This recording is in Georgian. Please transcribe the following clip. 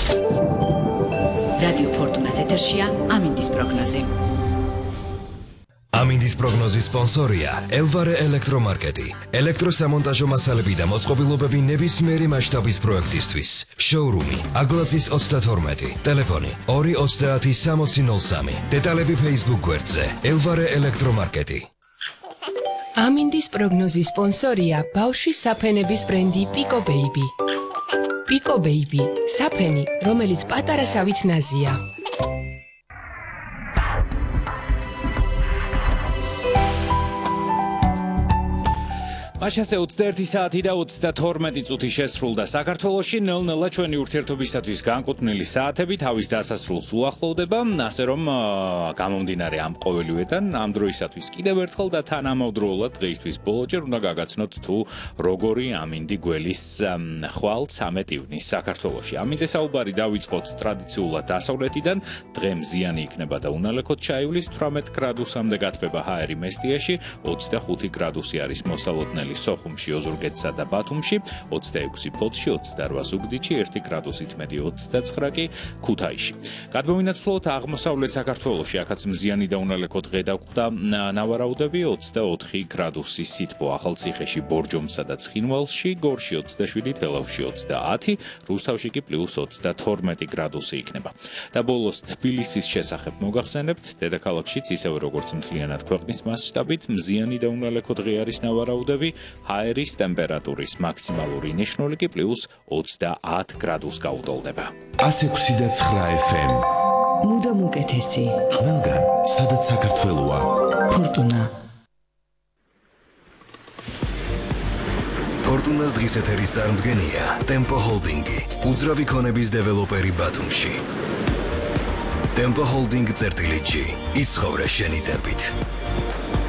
რადიო ფორტუნას ეთერშია ამინდის პროგნოზი. ამინდის პროგნოზის სპონსორია ელვარე ელექტრომარკეტი. ელექტროსამონტაჟო მასალები და მოწყობილობები ნებისმიერი მასშტაბის პროექტისთვის. შოურუმი აგლაზის 32, ტელეფონი 230 დეტალები Facebook გვერდზე ელვარე ელექტრომარკეტი. ამინდის პროგნოზის სპონსორია ბავშვის საფენების ბრენდი Pico Baby. Pico Baby, საფენი, რომელიც პატარასავით ნაზია. მაშასე 21 საათი და 32 წუთი შესრულდა საქართველოში ნელ-ნელა ჩვენი ურთიერთობისათვის განკუთვნილი საათები თავის დასასრულს უახლოვდება, ასე რომ გამომდინარე ამ ყოველივედან ამ დროისათვის კიდევ ერთხელ და თანამედროვულად დღეისთვის ბოლოჯერ უნდა გაგაცნოთ თუ როგორი ამინდი გველის ხვალ 13 ივნის საქართველოში. ამინდზე საუბარი დავიწყოთ ტრადიციულად დასავლეთიდან, დღე მზიანი იქნება და უნალექოდ ჩაივლის 18 გრადუსამდე გათბება ჰაერი მესტიაში, 25 გრადუსი არის მოსალოდნელი სოხუმში, ოზურგეთსა და ბათუმში, 26 ფოთში, 28 ზუგდიდში, 1 გრადუსით მეტი 29 კი ქუთაისში. გადმოვინაცვლოთ აღმოსავლეთ საქართველოში, აქაც მზიანი და უნალექო დღე დაგვხვდა ნავარაუდები, 24 გრადუსი სითბო ახალციხეში, ბორჯომსა და ცხინვალში, გორში 27, თელავში 30, რუსთავში კი +22 გრადუსი იქნება. და ბოლოს თბილისის შესახებ მოგახსენებთ, დედაქალაქშიც ისევე როგორც მთლიანად ქვეყნის მასშტაბით მზიანი და უნალექო დღე არის ნავარაუდები. ჰაერის ტემპერატურის მაქსიმალური ნიშნული კი +30 გრადუს გაუტოლდება. 106.9 FM. მუდამ უკეთესი. ყველგან, სადაც საქართველოა. ფორტუნა. ფორტუნას დღის ეთერის წარმდგენია Tempo Holding, უძრავი ქონების დეველოპერი ბათუმში. Tempo Holding წერტილი G, იცხოვრე შენი ტემპით.